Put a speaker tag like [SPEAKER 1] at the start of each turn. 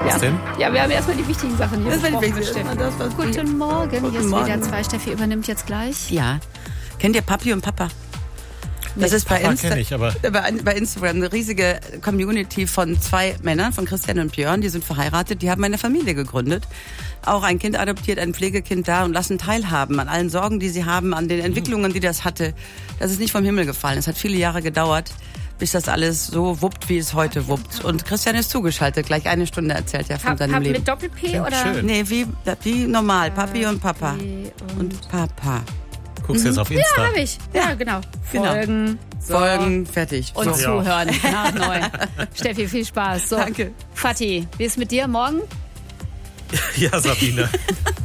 [SPEAKER 1] Was denn?
[SPEAKER 2] Ja, wir haben erstmal die wichtigen Sachen hier besprochen. Guten Morgen, hier ist wieder 2. Steffi übernimmt jetzt gleich.
[SPEAKER 3] Ja. Kennt ihr Papi und Papa? Das ist bei Instagram eine riesige Community von 2 Männern, von Christian und Björn, die sind verheiratet, die haben eine Familie gegründet, auch ein Kind adoptiert, ein Pflegekind da und lassen teilhaben an allen Sorgen, die sie haben, an den Entwicklungen, die das hatte. Das ist nicht vom Himmel gefallen, es hat viele Jahre gedauert, bis das alles so wuppt, wie es heute wuppt. Und Christian ist zugeschaltet, gleich eine Stunde erzählt er von seinem Leben.
[SPEAKER 2] Mit Doppel-P oder?
[SPEAKER 1] Schön.
[SPEAKER 3] Nee, wie normal, Papi und Papa. Und Papa.
[SPEAKER 1] Guckst du jetzt auf Insta?
[SPEAKER 2] Ja, habe ich. Ja, genau.
[SPEAKER 3] Folgen, fertig.
[SPEAKER 2] Und zuhören nach 9. Steffi, viel Spaß. So.
[SPEAKER 3] Danke.
[SPEAKER 2] Fatih, wie ist mit dir morgen?
[SPEAKER 1] Ja, Sabine.